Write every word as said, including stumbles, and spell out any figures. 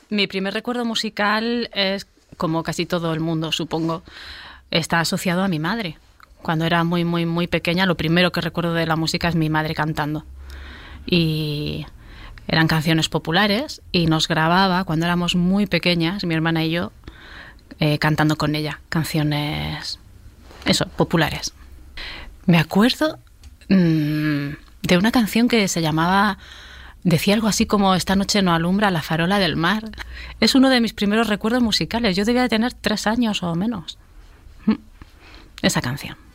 Mi primer recuerdo musical es, como casi todo el mundo, supongo, está asociado a mi madre. Cuando era muy, muy, muy pequeña, lo primero que recuerdo de la música es mi madre cantando. Y eran canciones populares y nos grababa, cuando éramos muy pequeñas, mi hermana y yo, eh, cantando con ella, canciones, eso, populares. Me acuerdo mmm, de una canción que se llamaba... Decía algo así como "Esta noche no alumbra la farola del mar". Es uno de mis primeros recuerdos musicales. Yo debía de tener tres años o menos. Esa canción.